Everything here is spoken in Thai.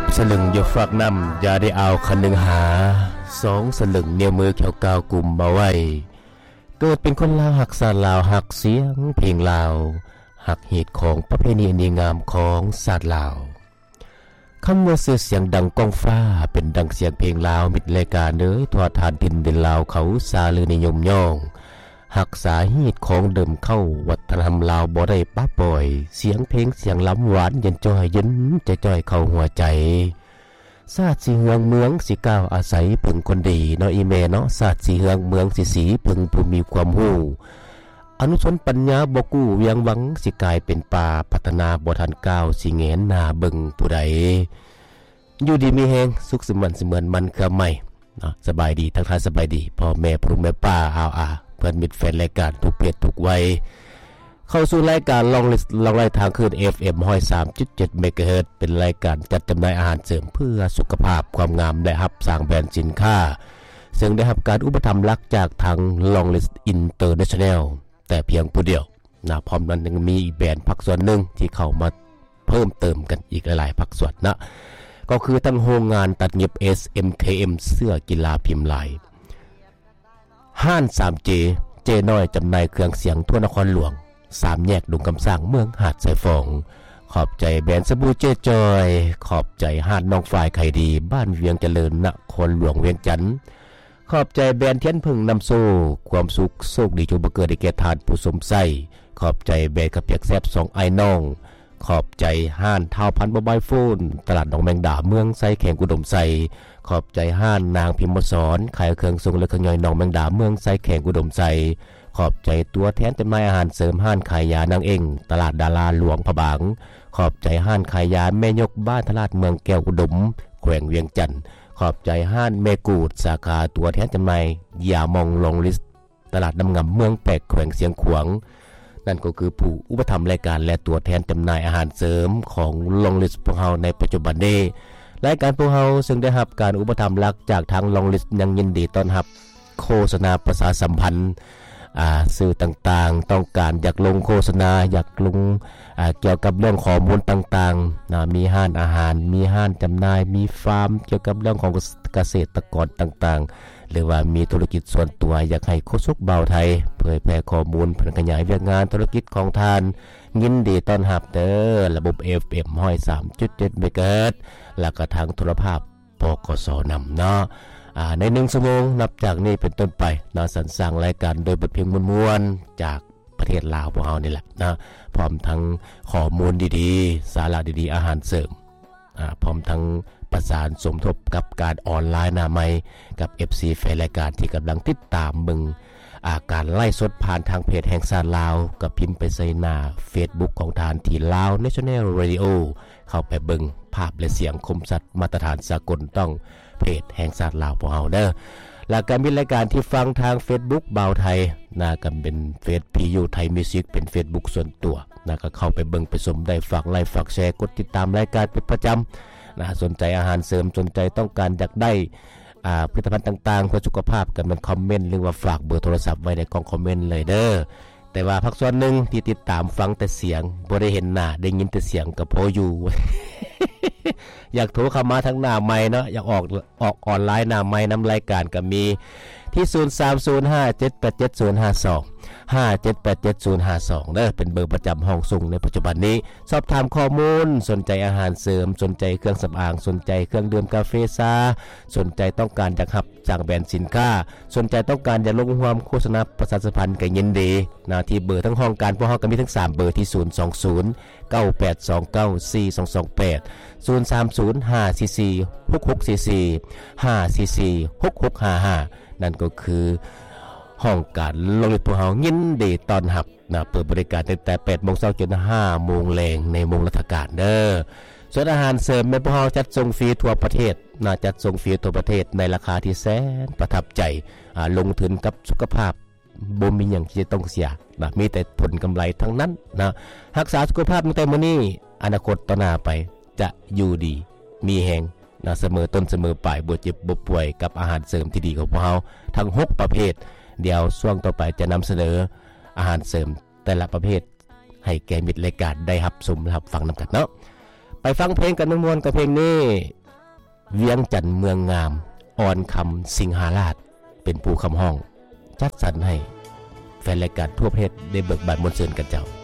10 สลึงอย่าฝากนำอย่าได้เอาคันหนึ่งหา2 สลึงนิ้วมือแขวกาวกลุ่มมาไว้เกิดเป็นคนลาวหักศาสตร์ลาวหักเสียงเพลงลาวหักเหตุของประเพณีดีงามของศาสตร์ลาวคำว่าเสียงดังก้องฟ้าเป็นดังเสียงเพลงลาวมิตรรายการเด้อทอดทานดินเดินลาวเขาซาลือนิยมย่องหักษาเหตุของเดิมเข้าวัฒนธรรมลาวบ่ได้ป้าปล่อยเสียงเพลงเสียงล้ำหวานเย็นจอยเย็นใจจ้อยเข้าหัวใจศาสตร์สีเฮืองเมืองสิก้าวอาศัยพึงคนดีเนาะอีเมเนาะศาสตร์สีเฮืองเมืองสิสีพึงผู้มีความรู้อนุชนปัญญาบ่กู้เวียงหวังสิกลายเป็นป่าพัฒนาบ่ทันก้าวสิแงนหน้าเบิ่งผู้ใดอยู่ดีมีแฮงสุขสมันเสมือนมันคือใหม่เนาะสบายดีทักทายสบายดีพ่อแม่พ่อแม่ป้าเพื่อนมิตรแฟนรายการทุกเพศทุกวัยเข้าสู่รายการลองไล่ทางคืน FM 103.7 เมกะเฮิรตซ์เป็นรายการจัดจำหน่ายอาหารเสริมเพื่อสุขภาพความงามและรับสร้างแบรนด์สินค้าซึ่งได้รับการอุปถัมภ์รักจากทาง Longlist International แต่เพียงผู้เดียวนะพร้อมนั้นยังมีอีกแบรนด์ภาคส่วนหนึ่งที่เข้ามาเพิ่มเติมกันอีกหลายๆภาคส่วนนะก็คือทั้งโรงงานตัดเย็บ SMKM เสื้อกีฬาพิมพ์ลายห้าน 3J เจน้อยจำหน่ายเครื่องเสียงทั่วนครหลวง3แยกดุงกำสร้างเมืองหาดสายฝองขอบใจแบรนด์สบู่เจจอยขอบใจหาดน้องฝ่ายไข่ดีบ้านเวียงเจริญนครหลวงเวียงจันทน์ขอบใจแบรนด์เทียนพึ่งน้ำโซ่ความสุขโชคดีจงบังเกิดได้แก่ทานผู้สมไส้ขอบใจแบรนด์กระเปียกแซ่บ2ไอ้น้องขอบใจห้านท้าวพันธุ์โมบายโฟนตลาดหนองแมงดาเมืองไซแข่งอุดมไซขอบใจห้านนางพิมพ์สอนขายเครื่องทรงและเครื่องย่อยหนองแมงดาเมืองไซแข่งอุดมไซขอบใจตัวแทนจำหน่ายอาหารเสริมห้านขายยานางเองตลาดดาราหลวงพะบางขอบใจห้านขายยาแม่ยกบ้านตลาดเมืองแก้วอุดมแขวงเวียงจันทน์ขอบใจห้านเมกูดสาขาตัวแทนจำหน่ายยามองลงลิสตลาดน้ำงำเมืองแปกแขวงเสียงขวางนั่นก็คือผู้อุปถัมภ์รายการและตัวแทนจำหน่ายอาหารเสริมของลงลิสพวกเฮาในปัจจุบันนี้รายการพวกเฮาซึ่งได้รับการอุปถัมภ์หลักจากทางลงลิสยังยินดีต้อนรับโฆษณาประชาสัมพันธ์สื่อต่างๆต้องการอยากลงโฆษณาอยากลงเกี่ยวกับเรื่องข้อมูลต่างๆมีห้านอาหารมีห้านจำหน่ายมีฟาร์มเกี่ยวกับเรื่องของเกษตรกรต่างๆหรือว่ามีธุรกิจส่วนตัวอยากให้โคชกเบาไทยเผยแพร่ข้อมูลเพื่อขยายเรื่องงานธุรกิจของทานยินดีต้อนรับเด้อระบบ FM 103.7 เมกะเฮิรตซ์แล้วก็ทางโทรภาพปกสนำเนาะใน1 ชั่วโมงนับจากนี้เป็นต้นไปนะสรรสร้างรายการโดยบทเพลงม่วนๆจากประเทศลาวพวกเรานี่แหละนะพร้อมทั้งข้อมูลดีๆสาระดีๆอาหารเสริมพร้อมทั้งประสานสมทบกับการออนไลน์หน้าใหม่กับ FC แฟนรายการที่กำลังติดตามมึงการไล่สดผ่านทางเพจแห่งศาสตร์ลาวกับพิมพ์ไปใส่หน้า Facebook ของทานที่ลาว National Radio เข้าไปเบิ่งภาพและเสียงคมสัตว์มาตรฐานสากลต้องเพจแห่งศาสตร์ลาวพวกเฮาเด้อแล้วก็มีรายการที่ฟังทาง Facebook บ่าวไทยก็เป็นเฟซ PU ไทยมิวสิกเป็น Facebook ส่วนตัวก็เข้าไปเบิ่งไปชมได้ฝากไลค์ฝากแชร์กดติดตามรายการเป็นประจำสนใจอาหารเสริมสนใจต้องการอยากได้ผลิตภัณฑ์ต่างๆเพื่อสุขภาพกันมันคอมเมนต์หรือว่าฝากเบอร์โทรศัพท์ไว้ในกล่องคอมเมนต์เลยเด้อแต่ว่าพักส่วนหนึ่งที่ติดตามฟังแต่เสียงบ่ได้เห็นหน้าได้ยินแต่เสียงก็พออยู่ อยากโทรเข้ามาทางหน้าไมค์เนาะอยากออกออนไลน์หน้าไมค์นำรายการก็มีที่ 0305787052 5787052 เด้อเป็นเบอร์ประจำห้องส่งในปัจจุบันนี้สอบถามข้อมูลสนใจอาหารเสริมสนใจเครื่องสำอางสนใจเครื่องดื่มกาแฟซาสนใจต้องการจะรับจ้างแบรนด์สินค้าสนใจต้องการจะลงร่วมโฆษณาประชาสัมพันธ์ก็ยินดีที่เบอร์ทั้งห้องการพวกเฮาก็มีทั้ง3เบอร์ที่020 9829 4228 030 544 6644 544 6655นั่นก็คือห้องการลงลิสต์พวกเฮายินดีต้อนรับเปิดบริการตั้งแต่ 8:00 นจนถึง 5:00 นแลงในวงราชการเด้อส่วนอาหารเสริมแม่พวกเฮาจัดส่งฟรีทั่วประเทศจัดส่งฟรีทั่วประเทศในราคาที่แสนประทับใจลงทุนกับสุขภาพบ่มีหยังที่จะต้องเสียมีแต่ผลกำไรทั้งนั้นรักษาสุขภาพตั้งแต่มื้อนี้อนาคตต่อหน้าไปจะอยู่ดีมีแฮงเสมอต้นเสมอปลายบ่เจ็บบ่ป่วยกับอาหารเสริมที่ดีของพวกเฮาทั้ง6ประเภทเดี๋ยวช่วงต่อไปจะนำเสนออาหารเสริมแต่ละประเภทให้แก่มิตรรายการได้รับชมรับฟังนำกันเนาะไปฟังเพลงกันม่วนๆกับเพลงนี้เวียงจันทน์เมืองงามอ่อนคำสิงหาราชเป็นผู้คำห้องจัดสรรให้แฟนรายการทั่วประเทศได้เบิกบานมวลซืนกันเจ้า